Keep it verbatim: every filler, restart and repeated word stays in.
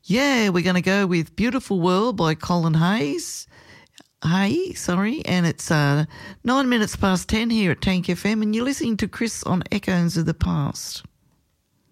Yeah, we're going to go with Beautiful World by Colin Hayes. Hey, sorry, and it's uh, nine minutes past ten here at Tank F M, and you're listening to Chris on Echoes of the Past.